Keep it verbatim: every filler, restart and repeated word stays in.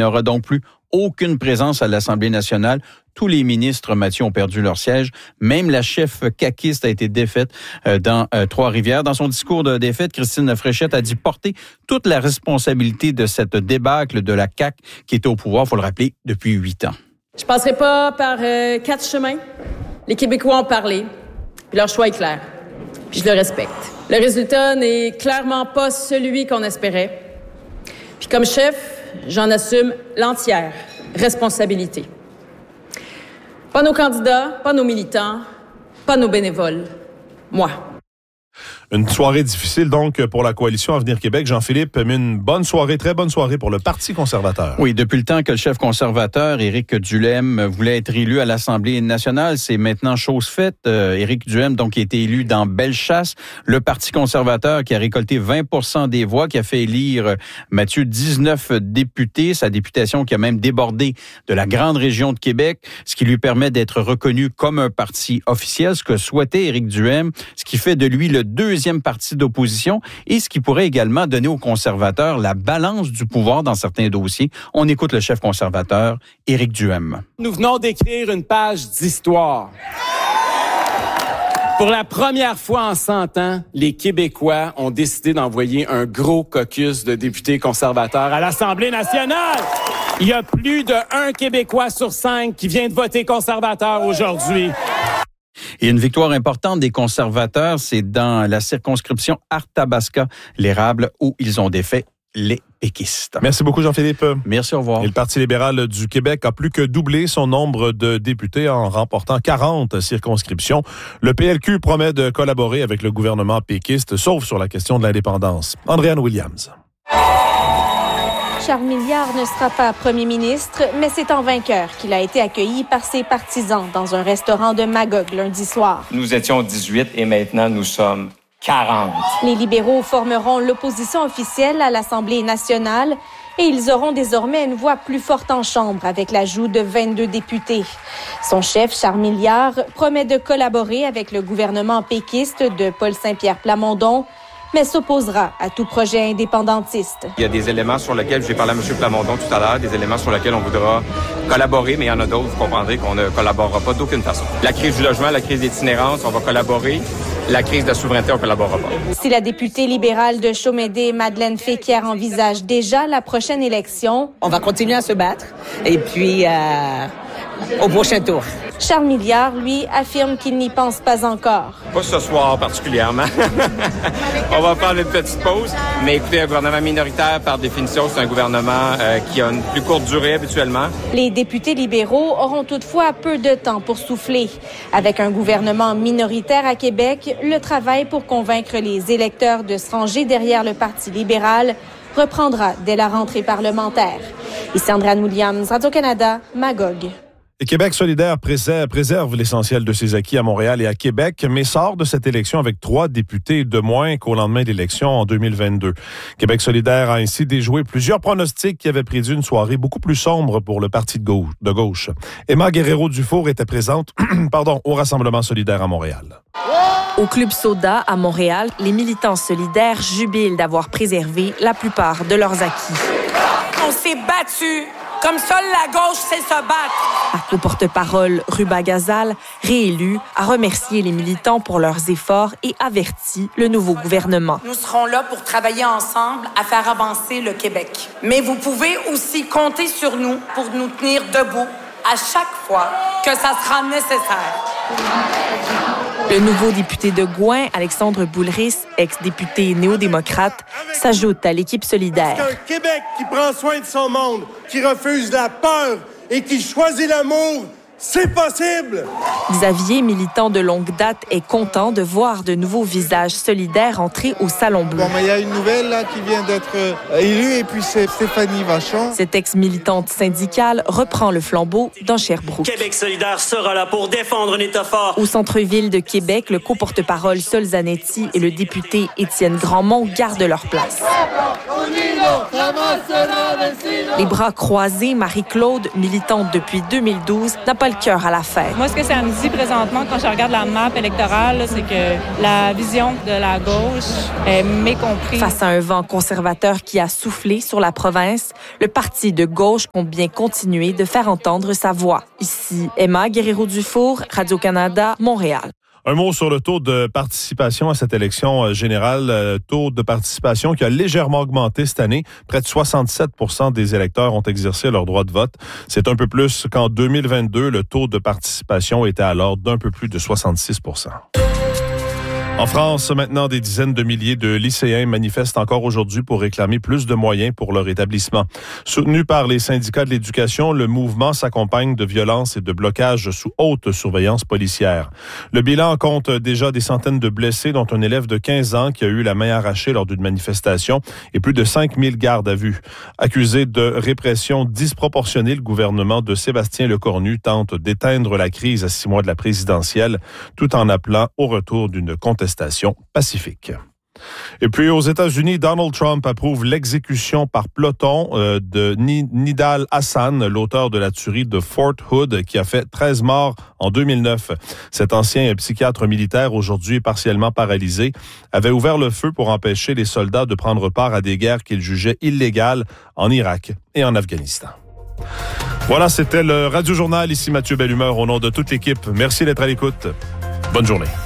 n'aura donc plus aucune présence à l'Assemblée nationale. Tous les ministres, Mathieu, ont perdu leur siège. Même la chef caquiste a été défaite dans euh, Trois-Rivières. Dans son discours de défaite, Christine Fréchette a dit porter toute la responsabilité de cette débâcle de la C A Q qui était au pouvoir, il faut le rappeler, depuis huit ans. Je passerai pas par euh, quatre chemins. Les Québécois ont parlé, puis leur choix est clair. Puis je le respecte. Le résultat n'est clairement pas celui qu'on espérait. Puis comme chef, j'en assume l'entière responsabilité. Pas nos candidats, pas nos militants, pas nos bénévoles. Moi. Une soirée difficile donc pour la coalition Avenir Québec. Jean-Philippe, mais une bonne soirée, très bonne soirée pour le Parti conservateur. Oui, depuis le temps que le chef conservateur, Éric Duhaime, voulait être élu à l'Assemblée nationale, c'est maintenant chose faite. Euh, Éric Duhaime, donc, qui a été élu dans Bellechasse. Le Parti conservateur qui a récolté vingt pour cent des voix, qui a fait élire, euh, Mathieu, dix-neuf députés. Sa députation qui a même débordé de la grande région de Québec, ce qui lui permet d'être reconnu comme un parti officiel, ce que souhaitait Éric Duhaime, ce qui fait de lui le deuxième parti d'opposition et ce qui pourrait également donner aux conservateurs la balance du pouvoir dans certains dossiers. On écoute le chef conservateur, Éric Duhaime. Nous venons d'écrire une page d'histoire. Pour la première fois en cent ans, les Québécois ont décidé d'envoyer un gros caucus de députés conservateurs à l'Assemblée nationale. Il y a plus de un Québécois sur cinq qui vient de voter conservateur aujourd'hui. Et une victoire importante des conservateurs, c'est dans la circonscription Arthabasca-l'Érable où ils ont défait les péquistes. Merci beaucoup, Jean-Philippe. Merci, au revoir. Et le Parti libéral du Québec a plus que doublé son nombre de députés en remportant quarante circonscriptions. Le P L Q promet de collaborer avec le gouvernement péquiste, sauf sur la question de l'indépendance. Andréanne Williams. Charles Milliard ne sera pas premier ministre, mais c'est en vainqueur qu'il a été accueilli par ses partisans dans un restaurant de Magog lundi soir. Nous étions dix-huit et maintenant nous sommes quarante. Les libéraux formeront l'opposition officielle à l'Assemblée nationale et ils auront désormais une voix plus forte en chambre avec l'ajout de vingt-deux députés. Son chef, Charles Milliard, promet de collaborer avec le gouvernement péquiste de Paul Saint-Pierre Plamondon, mais s'opposera à tout projet indépendantiste. Il y a des éléments sur lesquels, j'ai parlé à M. Plamondon tout à l'heure, des éléments sur lesquels on voudra collaborer, mais il y en a d'autres, vous comprendrez, qu'on ne collaborera pas d'aucune façon. La crise du logement, la crise d'itinérance, on va collaborer. La crise de la souveraineté, on ne collaborera pas. Si la députée libérale de Chaumédé, Madeleine Féquière, envisage déjà la prochaine élection, on va continuer à se battre et puis euh, au prochain tour. Charles Milliard, lui, affirme qu'il n'y pense pas encore. Pas ce soir particulièrement. On va faire une petite pause. Mais écoutez, un gouvernement minoritaire, par définition, c'est un gouvernement euh, qui a une plus courte durée habituellement. Les députés libéraux auront toutefois peu de temps pour souffler. Avec un gouvernement minoritaire à Québec, le travail pour convaincre les électeurs de se ranger derrière le Parti libéral reprendra dès la rentrée parlementaire. Ici Andréanne Williams, Radio-Canada, Magog. Et Québec solidaire préserve, préserve l'essentiel de ses acquis à Montréal et à Québec, mais sort de cette élection avec trois députés de moins qu'au lendemain de l'élection en deux mille vingt-deux. Québec solidaire a ainsi déjoué plusieurs pronostics qui avaient prédit une soirée beaucoup plus sombre pour le parti de gauche. De gauche. Emma Guerrero-Dufour était présente pardon, au Rassemblement solidaire à Montréal. Au Club Soda à Montréal, les militants solidaires jubilent d'avoir préservé la plupart de leurs acquis. On s'est battus. Comme seule la gauche sait se battre. La co-porte-parole Ruba Gazal, réélue, a remercié les militants pour leurs efforts et averti le nouveau gouvernement. Nous serons là pour travailler ensemble à faire avancer le Québec. Mais vous pouvez aussi compter sur nous pour nous tenir debout à chaque fois que ça sera nécessaire. Le nouveau député de Gouin, Alexandre Boulris, ex-député néo-démocrate, s'ajoute à l'équipe solidaire. C'est un Québec qui prend soin de son monde, qui refuse la peur et qui choisit l'amour. C'est possible! Xavier, militant de longue date, est content de voir de nouveaux visages solidaires entrer au Salon Bleu. Bon, mais il y a une nouvelle là, qui vient d'être euh, élue, et puis c'est Stéphanie Vachon. Cette ex-militante syndicale reprend le flambeau dans Sherbrooke. Québec solidaire sera là pour défendre un État fort. Au centre-ville de Québec, le co-porte-parole Sol Zanetti et le député Étienne Grandmont gardent leur place. Les bras croisés, Marie-Claude, militante depuis deux mille douze, n'a pas le cœur à la fête. Moi, ce que ça me dit présentement, quand je regarde la map électorale, là, c'est que la vision de la gauche est mécomprise. Face à un vent conservateur qui a soufflé sur la province, le parti de gauche compte bien continuer de faire entendre sa voix. Ici, Emma Guerrero-Dufour, Radio-Canada, Montréal. Un mot sur le taux de participation à cette élection générale. Taux de participation qui a légèrement augmenté cette année. Près de soixante-sept pour cent des électeurs ont exercé leur droit de vote. C'est un peu plus qu'en deux mille vingt-deux. Le taux de participation était alors d'un peu plus de soixante-six pour cent. En France, maintenant, des dizaines de milliers de lycéens manifestent encore aujourd'hui pour réclamer plus de moyens pour leur établissement. Soutenu par les syndicats de l'éducation, le mouvement s'accompagne de violences et de blocages sous haute surveillance policière. Le bilan compte déjà des centaines de blessés, dont un élève de quinze ans qui a eu la main arrachée lors d'une manifestation et plus de cinq mille gardes à vue. Accusé de répression disproportionnée, le gouvernement de Sébastien Lecornu tente d'éteindre la crise à six mois de la présidentielle, tout en appelant au retour d'une contestation pacifique. Et puis aux États-Unis, Donald Trump approuve l'exécution par peloton euh, de Nidal Hassan, l'auteur de la tuerie de Fort Hood, qui a fait treize morts en deux mille neuf. Cet ancien psychiatre militaire, aujourd'hui partiellement paralysé, avait ouvert le feu pour empêcher les soldats de prendre part à des guerres qu'il jugeait illégales en Irak et en Afghanistan. Voilà, c'était le Radio Journal. Ici Mathieu Bellumeur au nom de toute l'équipe. Merci d'être à l'écoute. Bonne journée.